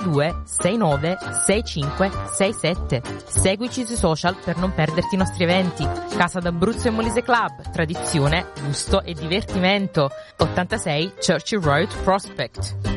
02 69 65 67. Seguici sui social per non perderti i nostri eventi. Casa d'Abruzzo e Molise Club, tradizione, gusto e divertimento. 86 Churchill Road Prospect.